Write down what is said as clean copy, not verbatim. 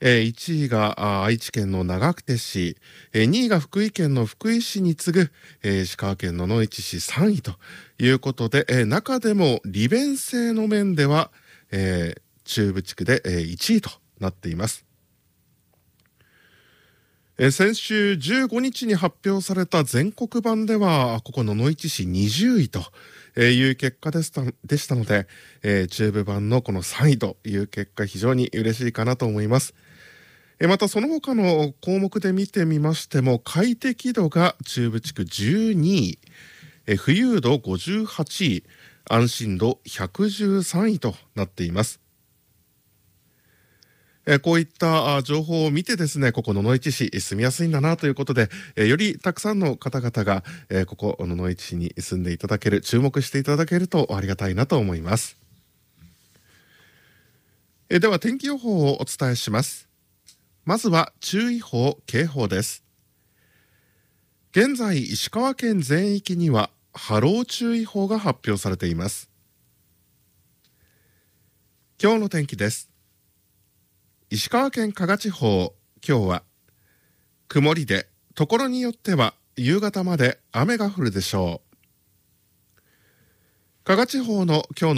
1位が愛知県の長久手市、2位が福井県の福井市に次ぐ、石川県の野々市市3位ということで、中でも利便性の面では、中部地区で、1位となっています。先週15日に発表された全国版では、ここ野々市市20位という結果でしたので、中部版のこの3位という結果、非常に嬉しいかなと思います。またその他の項目で見てみましても、快適度が中部地区12位、浮遊度58位、安心度113位となっています。こういった情報を見てですね、ここ野々市市住みやすいんだなということで、よりたくさんの方々が、ここ野々市市に住んでいただける、注目していただけるとありがたいなと思います。では天気予報をお伝えします。まずは注意報・警報です。現在石川県全域には波浪注意報が発表されています。今日の天気です。石川県加賀地方、今日は曇りで、ところによっては夕方まで雨が降るでしょう。加賀地方の今日の